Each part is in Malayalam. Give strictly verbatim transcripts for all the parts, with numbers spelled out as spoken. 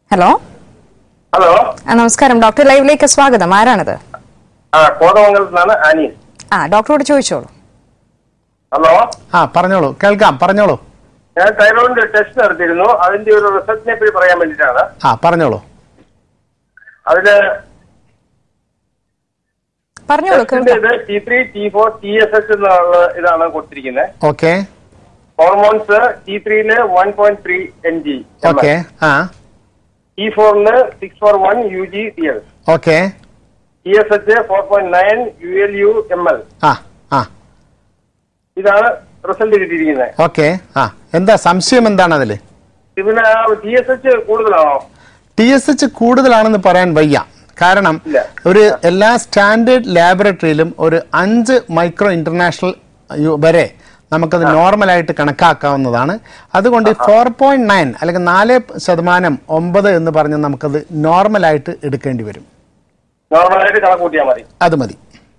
ഹലോ ഹലോ നമസ്കാരം. ഡോക്ടർ ലൈവിലേക്ക് സ്വാഗതം. ആരാണത്? ആ കോതമംഗലത്ത് നിന്നാണ് അനീസ്. ആ ഡോക്ടറോട് ചോദിച്ചോളൂ. ഹലോ ആ പറഞ്ഞോളൂ, കേൾക്കാം, പറഞ്ഞോളൂ. ഞാൻ തൈറോയിഡിന്റെ ടെസ്റ്റ് നടത്തിയിരുന്നു. അതിന്റെ ഒരു റിസൾട്ടിനെ പറ്റി പറയാൻ വേണ്ടിയിട്ടാണ്. ആ പറഞ്ഞോളൂ. അതില് പറഞ്ഞോളൂ. T three T four T S H എന്നുള്ള ഇതാണ് കൊടുത്തിരിക്കുന്നത്. Okay. Hormones T ത്രീയില് one point three N G, okay. ആ T ഫോറിന് six four one U G T L, okay. T S H four point nine U L U M L. ആ ആ ഇതാണ് റിസൾട്ട് കിട്ടിയിരിക്കുന്നത്. ഓക്കെ. ആ എന്താ സംശയം, എന്താണ് അതില്? ഇതിന് ടി എസ് എച്ച് കൂടുതലാണോ? ടി എസ് എച്ച് കൂടുതലാണെന്ന് പറയാൻ വയ്യ. കാരണം ഒരു എല്ലാ സ്റ്റാൻഡേർഡ് ലാബറട്ടറിയിലും ഒരു അഞ്ച് മൈക്രോ ഇന്റർനാഷണൽ വരെ നമുക്കത് നോർമലായിട്ട് കണക്കാക്കാവുന്നതാണ്. അതുകൊണ്ട് ഫോർ പോയിന്റ് നയൻ അല്ലെങ്കിൽ നാല് ശതമാനം ഒമ്പത് എന്ന് പറഞ്ഞ് നമുക്കത് നോർമലായിട്ട് എടുക്കേണ്ടി വരും. നോർമലായിട്ട് കണക്ക് കൂട്ടിയാൽ മതി. അത് മതി.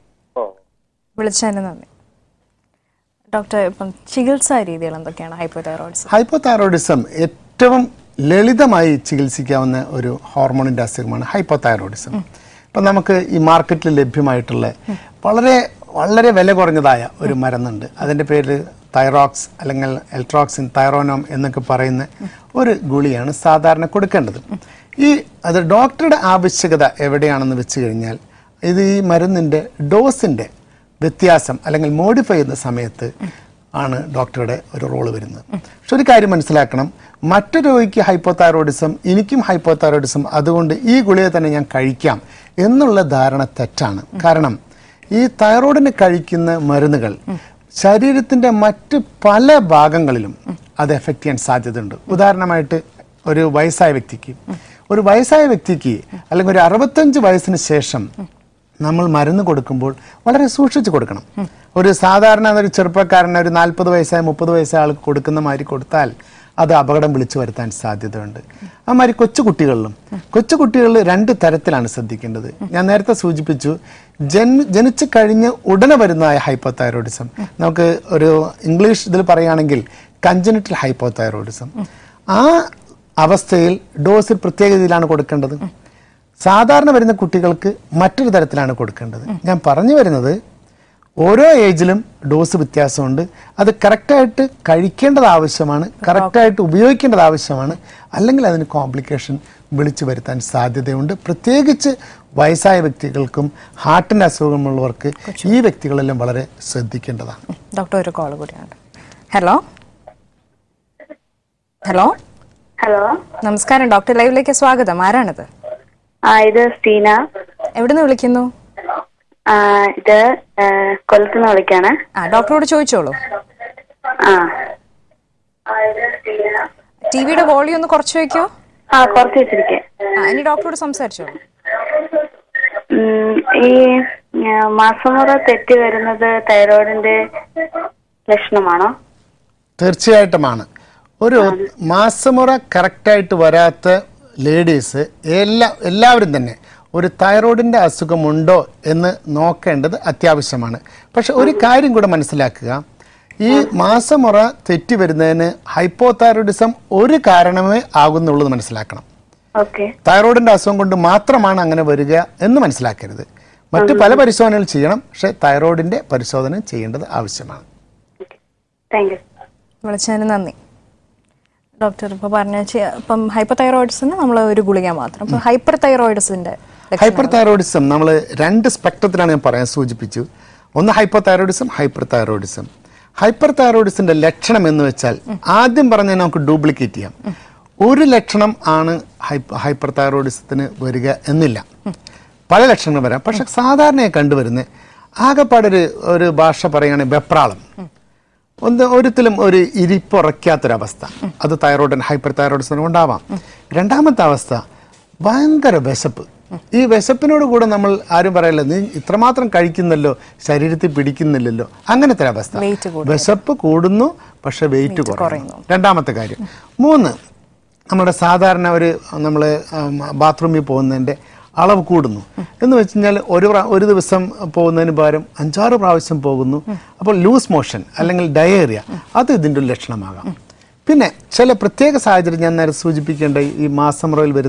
വിളിച്ചതിന് നന്ദി. ഡോക്ടർ, ഇപ്പം ചികിത്സാ രീതികൾ എന്തൊക്കെയാണ് ഹൈപ്പോതൈറോയിഡിസം? ഹൈപ്പോതൈറോയിഡിസം ഏറ്റവും ലളിതമായി ചികിത്സിക്കാവുന്ന ഒരു ഹോർമോണിൻ്റെ അസുഖമാണ് ഹൈപ്പോതൈറോയിഡിസം. ഇപ്പം നമുക്ക് ഈ മാർക്കറ്റിൽ ലഭ്യമായിട്ടുള്ള വളരെ വളരെ വില കുറഞ്ഞതായ ഒരു മരുന്നുണ്ട്. അതിൻ്റെ പേര് തൈറോക്സ് അല്ലെങ്കിൽ എൽട്രോക്സിൻ, തൈറോനോം എന്നൊക്കെ പറയുന്ന ഒരു ഗുളിയാണ് സാധാരണ കൊടുക്കേണ്ടത്. ഈ അത് ഡോക്ടറുടെ ആവശ്യകത എവിടെയാണെന്ന് വെച്ച് കഴിഞ്ഞാൽ ഇത് ഈ മരുന്നിൻ്റെ ഡോസിൻ്റെ വ്യത്യാസം അല്ലെങ്കിൽ മോഡിഫൈ ചെയ്യുന്ന സമയത്ത് ആണ് ഡോക്ടറുടെ ഒരു റോള് വരുന്നത്. പക്ഷെ ഒരു കാര്യം മനസ്സിലാക്കണം, മറ്റു രോഗിക്ക് ഹൈപ്പോതൈറോയിഡിസം, എനിക്കും ഹൈപ്പോതൈറോയിഡിസം, അതുകൊണ്ട് ഈ ഗുളിക തന്നെ ഞാൻ കഴിക്കാം എന്നുള്ള ധാരണ തെറ്റാണ്. കാരണം ഈ തൈറോയിഡിന് കഴിക്കുന്ന മരുന്നുകൾ ശരീരത്തിൻ്റെ മറ്റ് പല ഭാഗങ്ങളിലും അത് എഫക്റ്റ് ചെയ്യാൻ സാധ്യതയുണ്ട്. ഉദാഹരണമായിട്ട് ഒരു വയസ്സായ വ്യക്തിക്ക് ഒരു വയസ്സായ വ്യക്തിക്ക് അല്ലെങ്കിൽ ഒരു അറുപത്തഞ്ച് വയസ്സിന് ശേഷം നമ്മൾ മരുന്ന് കൊടുക്കുമ്പോൾ വളരെ സൂക്ഷിച്ച് കൊടുക്കണം. ഒരു സാധാരണ ഒരു ചെറുപ്പക്കാരന് ഒരു നാൽപ്പത് വയസ്സായ മുപ്പത് വയസ്സായ ആൾക്ക് കൊടുക്കുന്ന മാതിരി കൊടുത്താൽ അത് അപകടം വിളിച്ചു വരുത്താൻ സാധ്യതയുണ്ട്. ആ മാതിരി കൊച്ചുകുട്ടികളിലും കൊച്ചുകുട്ടികളിൽ രണ്ട് തരത്തിലാണ് ശ്രദ്ധിക്കേണ്ടത്. ഞാൻ നേരത്തെ സൂചിപ്പിച്ചു, ജന് ജനിച്ചു കഴിഞ്ഞ് ഉടനെ വരുന്നതായ ഹൈപ്പോതൈറോയിഡിസം, നമുക്ക് ഒരു ഇംഗ്ലീഷ് ഇതിൽ പറയുകയാണെങ്കിൽ കഞ്ചനിറ്റൽ ഹൈപ്പോതൈറോയിഡിസം. ആ അവസ്ഥയിൽ ഡോസിൽ പ്രത്യേക രീതിയിലാണ് കൊടുക്കേണ്ടത്. സാധാരണ വരുന്ന കുട്ടികൾക്ക് മറ്റൊരു തരത്തിലാണ് കൊടുക്കേണ്ടത്. ഞാൻ പറഞ്ഞു വരുന്നത്, ഓരോ ഏജിലും ഡോസ് വ്യത്യാസമുണ്ട്. അത് കറക്റ്റായിട്ട് കഴിക്കേണ്ടത് ആവശ്യമാണ്, കറക്റ്റായിട്ട് ഉപയോഗിക്കേണ്ടത് ആവശ്യമാണ്. അല്ലെങ്കിൽ അതിന് കോംപ്ലിക്കേഷൻ വിളിച്ചു വരുത്താൻ സാധ്യതയുണ്ട്. പ്രത്യേകിച്ച് വയസ്സായ വ്യക്തികൾക്കും ഹാർട്ടിൻ്റെ അസുഖമുള്ളവർക്ക് ഈ വ്യക്തികളെല്ലാം വളരെ ശ്രദ്ധിക്കേണ്ടതാണ്. ഡോക്ടർ, ഒരു കോൾ കൂടിയാണ്. ഹലോ ഹലോ ഹലോ നമസ്കാരം. ഡോക്ടർ ലൈവിലേക്ക് സ്വാഗതം. ആരാണത്? ആ ഇത് സ്റ്റീന. എവിടുന്ന് വിളിക്കുന്നു? ആ ഇത് കൊല്ലത്തുനിന്ന് വിളിക്കാണ്. ആ ഡോക്ടറോട് ചോദിച്ചോളൂ. ആ ടിവിയുടെ വോളിയം ഒന്ന് കുറച്ച് വെക്കോ. ആ കുറച്ച് വെച്ചിരിക്കെ. ആ ഇനി ഡോക്ടറോട് സംസാരിച്ചോളൂ. ഈ മാസമുറ തെറ്റി വരുന്നത് തൈറോയിഡിന്റെ ലക്ഷണമാണോ? തീർച്ചയായിട്ടുമാണ്. ഒരു മാസമുറ കറക്റ്റായിട്ട് വരാത്ത ലേഡീസ് എല്ലാ എല്ലാവരും തന്നെ ഒരു തൈറോയിഡിൻ്റെ അസുഖമുണ്ടോ എന്ന് നോക്കേണ്ടത് അത്യാവശ്യമാണ്. പക്ഷെ ഒരു കാര്യം കൂടെ മനസ്സിലാക്കുക, ഈ മാസമുറ തെറ്റി വരുന്നതിന് ഹൈപ്പോതൈറോയിഡിസം ഒരു കാരണമേ ആകുന്നുള്ളത് മനസ്സിലാക്കണം. തൈറോയിഡിൻ്റെ അസുഖം കൊണ്ട് മാത്രമാണ് അങ്ങനെ വരിക എന്ന് മനസ്സിലാക്കരുത്. മറ്റു പല പരിശോധനകൾ ചെയ്യണം, പക്ഷെ തൈറോയിഡിൻ്റെ പരിശോധന ചെയ്യേണ്ടത് ആവശ്യമാണ്. വിളിച്ചതിന് നന്ദി. ഡോക്ടർ ഇപ്പോൾ പറഞ്ഞ ഇപ്പം ഹൈപ്പർ തൈറോയിഡിസിന് നമ്മൾ ഒരു ഗുളിക മാത്രം. ഇപ്പം ഹൈപ്പർ തൈറോയിഡിസിന്റെ ഹൈപ്പർ തൈറോയിഡിസം നമ്മൾ രണ്ട് സ്പെക്ട്രത്തിലാണ് ഞാൻ പറയാൻ സൂചിപ്പിച്ചു. ഒന്ന് hyper thyroidism, hyper thyroidism. Hyper തൈറോയിഡിസിന്റെ ലക്ഷണം എന്ന് വെച്ചാൽ ആദ്യം പറഞ്ഞാൽ നമുക്ക് ഡ്യൂപ്ലിക്കേറ്റ് ചെയ്യാം. ഒരു ലക്ഷണം ആണ് ഹൈപ്പർ തൈറോയിഡിസത്തിന് വരിക എന്നില്ല, പല ലക്ഷണങ്ങൾ വരാം. പക്ഷെ സാധാരണയായി കണ്ടുവരുന്ന ആകെപ്പാടൊരു ഒരു ഭാഷ പറയുകയാണെങ്കിൽ വെപ്രാളം, ഒന്ന് ഒരിക്കലും ഒരു ഇരിപ്പുറയ്ക്കാത്തൊരവസ്ഥ, അത് തൈറോയിഡിന് ഹൈപ്പർ തൈറോയിഡിസിന് ഉണ്ടാവാം. രണ്ടാമത്തെ അവസ്ഥ ഭയങ്കര വിശപ്പ്. ഈ വിശപ്പിനോട് കൂടെ നമ്മൾ ആരും പറയല്ല, നീ ഇത്രമാത്രം കഴിക്കുന്നല്ലോ, ശരീരത്തിൽ പിടിക്കുന്നില്ലല്ലോ, അങ്ങനത്തെ ഒരു അവസ്ഥ. വിശപ്പ് കൂടുന്നു പക്ഷെ വെയിറ്റ് കുറയുന്നു. രണ്ടാമത്തെ കാര്യം. മൂന്ന്, നമ്മുടെ സാധാരണ ഒരു നമ്മൾ ബാത്റൂമിൽ പോകുന്നതിൻ്റെ അളവ് കൂടുന്നു എന്ന് വെച്ച് കഴിഞ്ഞാൽ ഒരു ഒരു ദിവസം പോകുന്നതിന് പകരം അഞ്ചാറ് പ്രാവശ്യം പോകുന്നു. അപ്പോൾ ലൂസ് മോഷൻ അല്ലെങ്കിൽ ഡയേറിയ, അത് ഇതിൻ്റെ ഒരു ലക്ഷണമാകാം. പിന്നെ ചില പ്രത്യേക സാഹചര്യം ഞാൻ നേരെ സൂചിപ്പിക്കേണ്ട ഈ മാസമുറയിൽ വരുന്ന